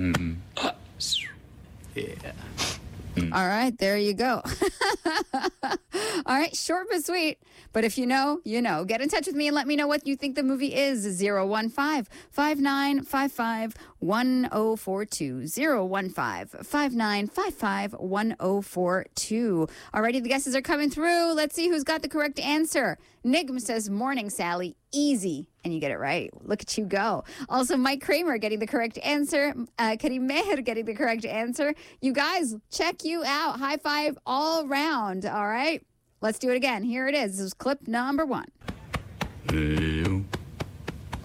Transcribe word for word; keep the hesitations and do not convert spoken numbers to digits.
Mm-hmm. Yeah. Mm. All right, there you go. All right, short but sweet. But if you know, you know. Get in touch with me and let me know what you think the movie is. zero one five, five nine five five, one zero four two. zero one five, five nine five five, one zero four two. Alrighty, the guesses are coming through. Let's see who's got the correct answer. Nigm says, morning, Sally. Easy. And you get it right. Look at you go. Also, Mike Kramer getting the correct answer. Uh, Karim Meher getting the correct answer. You guys, check you out. High five all around. All right. Let's do it again. Here it is. This is clip number one. Hey,